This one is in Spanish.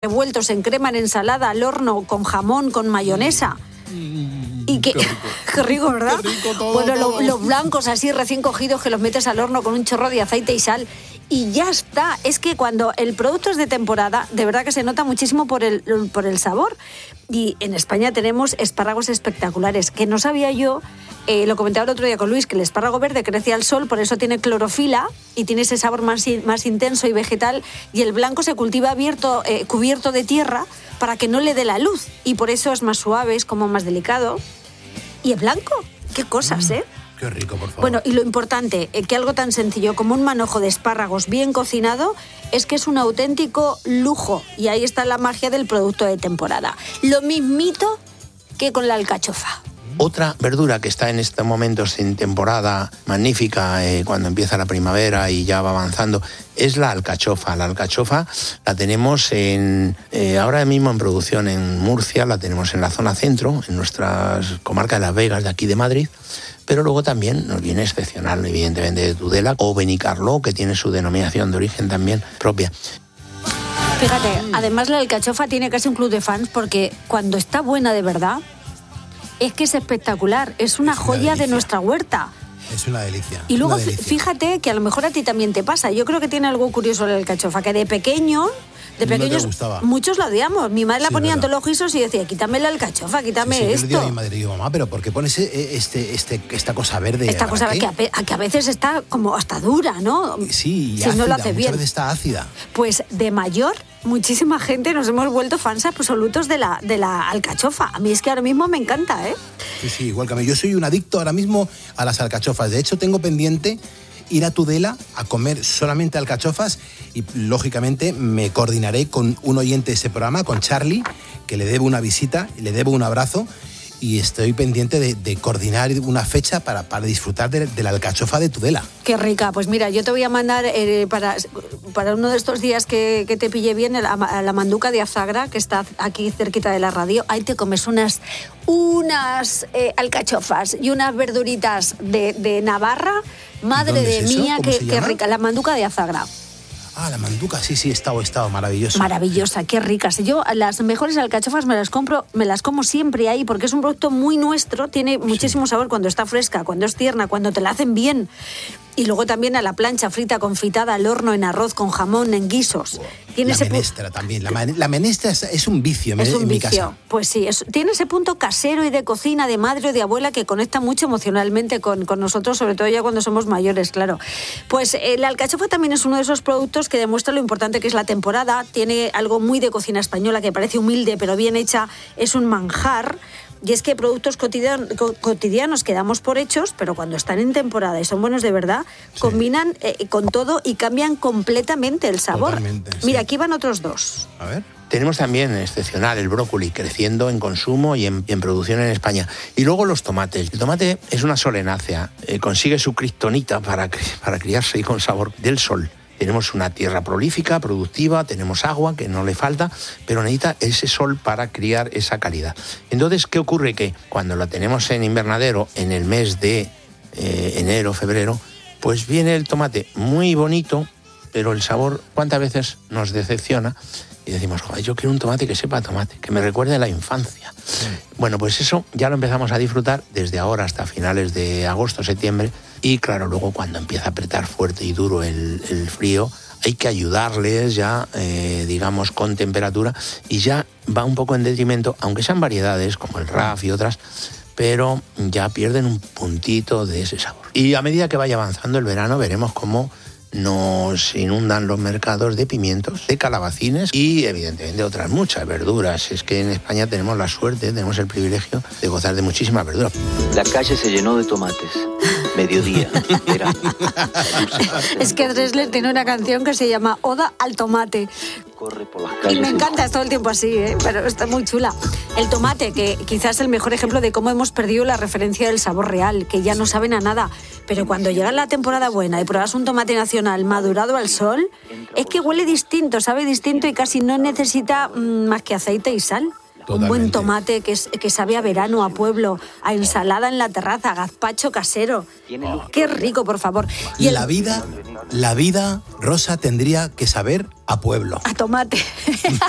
revueltos en crema, en ensalada, al horno, con jamón, con mayonesa. Y que, qué rico, ¿verdad? Qué rico todo, bueno, todo. los blancos así recién cogidos que los metes al horno con un chorro de aceite y sal y ya está. Es que cuando el producto es de temporada, de verdad que se nota muchísimo por el sabor. Y en España tenemos espárragos espectaculares, que no sabía yo, lo comentaba el otro día con Luis, que el espárrago verde crece al sol, por eso tiene clorofila y tiene ese sabor más intenso y vegetal, y el blanco se cultiva cubierto de tierra para que no le dé la luz, y por eso es más suave, es como más delicado. Y es blanco. Qué cosas, ¿eh? Qué rico, por favor. Bueno, y lo importante, que algo tan sencillo como un manojo de espárragos bien cocinado es que es un auténtico lujo. Y ahí está la magia del producto de temporada. Lo mismito que con la alcachofa. Otra verdura que está en estos momentos en temporada magnífica, cuando empieza la primavera y ya va avanzando, es la alcachofa. La alcachofa la tenemos ahora mismo en producción en Murcia, la tenemos en la zona centro, en nuestras comarcas de Las Vegas, de aquí de Madrid, pero luego también nos viene excepcional, evidentemente, de Tudela o Benicarló, que tiene su denominación de origen también propia. Fíjate, además la alcachofa tiene casi un club de fans porque cuando está buena de verdad, es que es espectacular, es una joya de nuestra huerta. Es una delicia. Y luego fíjate fíjate que a lo mejor a ti también te pasa. Yo creo que tiene algo curioso la alcachofa, que de pequeños muchos la odiamos. Mi madre la ponía en todos los guisos y decía, quítame la alcachofa, quítame esto. Yo le digo a mi madre, digo, mamá, pero ¿por qué pones esta cosa verde? Esta cosa que a veces está como hasta dura, ¿no? Sí, si ácida, no lo haces bien. Muchas veces está ácida. Pues de mayor, muchísima gente nos hemos vuelto fans absolutos de la alcachofa. A mí es que ahora mismo me encanta, ¿eh? Sí, igual que a mí. Yo soy un adicto ahora mismo a las alcachofas. De hecho, tengo pendiente ir a Tudela a comer solamente alcachofas y, lógicamente, me coordinaré con un oyente de ese programa, con Charlie, que le debo una visita, le debo un abrazo, y estoy pendiente de coordinar una fecha para disfrutar de la alcachofa de Tudela. Qué rica. Pues mira, yo te voy a mandar para uno de estos días que te pille bien a la Manduca de Azagra, que está aquí cerquita de la radio. Ahí te comes unas alcachofas y unas verduritas de Navarra. Madre de mía, qué rica. La Manduca de Azagra. Ah, la Manduca, sí, he estado maravillosa. Maravillosa, qué ricas. Yo las mejores alcachofas me las como siempre ahí, porque es un producto muy nuestro, tiene muchísimo sabor cuando está fresca, cuando es tierna, cuando te la hacen bien. Y luego también a la plancha, frita, confitada, al horno, en arroz, con jamón, en guisos. La menestra también. La menestra es un vicio en mi casa. Pues sí, tiene ese punto casero y de cocina, de madre o de abuela, que conecta mucho emocionalmente con nosotros, sobre todo ya cuando somos mayores, claro. Pues la alcachofa también es uno de esos productos que demuestra lo importante que es la temporada. Tiene algo muy de cocina española, que parece humilde, pero bien hecha, es un manjar. Y es que productos cotidianos que damos por hechos, pero cuando están en temporada y son buenos de verdad, combinan con todo y cambian completamente el sabor. Mira, aquí van otros dos. A ver. Tenemos también excepcional el brócoli, creciendo en consumo y en producción en España. Y luego los tomates. El tomate es una solenácea, consigue su kriptonita para criarse y con sabor del sol. Tenemos una tierra prolífica, productiva, tenemos agua, que no le falta, pero necesita ese sol para criar esa calidad. Entonces, ¿qué ocurre? Que cuando la tenemos en invernadero, en el mes de enero, febrero, pues viene el tomate muy bonito, pero el sabor, ¿cuántas veces nos decepciona? Y decimos, joder, yo quiero un tomate que sepa tomate, que me recuerde a la infancia. Sí. Bueno, pues eso ya lo empezamos a disfrutar desde ahora hasta finales de agosto, septiembre. Y claro, luego cuando empieza a apretar fuerte y duro el frío, hay que ayudarles ya, digamos, con temperatura. Y ya va un poco en detrimento, aunque sean variedades como el RAF y otras, pero ya pierden un puntito de ese sabor. Y a medida que vaya avanzando el verano, veremos cómo nos inundan los mercados de pimientos, de calabacines y evidentemente otras muchas verduras. Es que en España tenemos la suerte, tenemos el privilegio de gozar de muchísimas verduras. La calle se llenó de tomates. Mediodía. Es que Dresler tiene una canción que se llama Oda al tomate. Corre por las calles. Y me encanta, es todo el tiempo así, pero está muy chula. El tomate, que quizás es el mejor ejemplo de cómo hemos perdido la referencia del sabor real, que ya no saben a nada. Pero cuando llega la temporada buena y pruebas un tomate nacional madurado al sol, es que huele distinto, sabe distinto y casi no necesita más que aceite y sal. Totalmente. Un buen tomate que sabe a verano, a pueblo, a ensalada en la terraza, a gazpacho casero. Oh, qué rico, por favor. Y la vida, Rosa, tendría que saber a pueblo. A tomate.